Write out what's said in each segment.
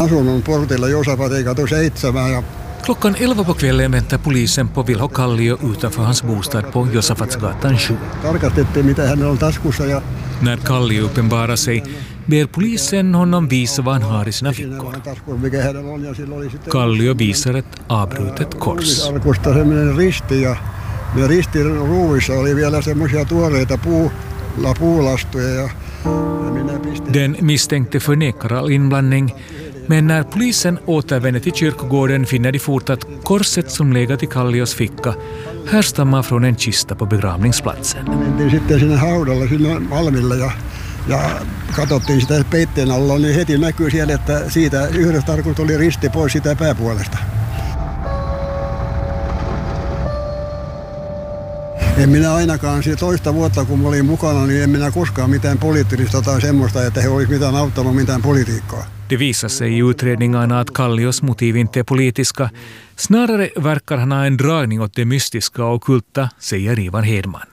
Asunnon portilla Josafat gatu 7 ja Klockan 11 på kvällen väntar polisen på Vilho Kallio utanför hans bostad på Josafatsgatan 7. Tarkastettiin mitä hänellä on taskussa ja När Kallio uppenbarar sig ber polisen honom visa vad han har i sina fickor. Kallio visar ett avbrutet kors. Arkusta semmoinen risti ja ristin ruuissa oli vielä semmoisia tuoreita puulastuja ja minä pistin. Den misstänkte förnekar all inblandning, men när polisen återvänder till kyrkogården finner de fort att korset som legat i Kallios ficka härstammar från en kista på begravningsplatsen. Mentiin sitten sinne haudalla sinne Malmilla ja katsottiin sitä peitteen alla, niin heti näkyy siellä, että siitä yhdestä arkusta oli risti pois sitä pääpuolesta. En minä ainakaan toista vuotta, kun olin mukana, niin en minä koskaan mitään poliittista tai semmoista, että he olisivat mitään auttanut mitään politiikkaa. Det visar sig i utredningarna att Kallios motiv inte är politiska. Snarare verkar han ha en dragning åt det mystiska och ockulta, säger Ivar Hedman.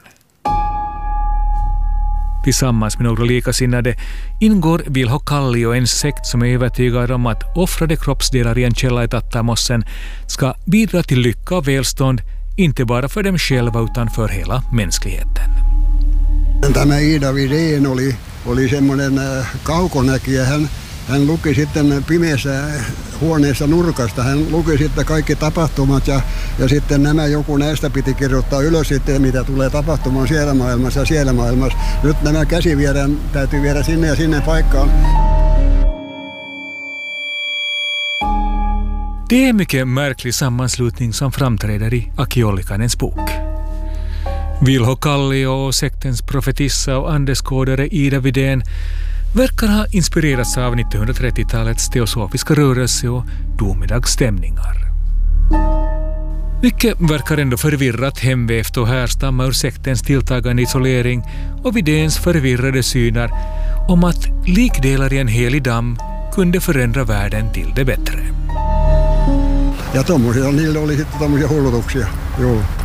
Tillsammans med några likasinnade ingår Vilho Kallio en sekt som är övertygad om att offrade kroppsdelar i en källa i Tattamossen ska bidra till lycka och välstånd, inte bara för dem själva utan för hela mänskligheten. Tämä Ida Widén oli semmoinen kaukonäkijä. Hän luki sitten pimeässä huoneessa nurkasta. Hän luki sitten kaikki tapahtumat ja sitten joku näistä piti kirjoittaa ylös sitten, mitä tulee tapahtumaan siellä maailmassa ja siellä maailmassa. Nyt nämä täytyy viedä sinne ja sinne paikkaan. Det är en mycket märklig sammanslutning som framträder i Aki Ollikanens bok. Vilho Kallio och sektens profetissa och andeskådare Ida Widén verkar ha inspirerats av 1930-talets teosofiska rörelse och domedagsstämningar. Mycket verkar ändå förvirrat hemvävt och härstamma ur sektens tilltagande isolering och Widéns förvirrade syner om att likdelar i en helig damm kunde förändra världen till det bättre. Ja niillä oli sitten tommosia hullutuksia. Joo.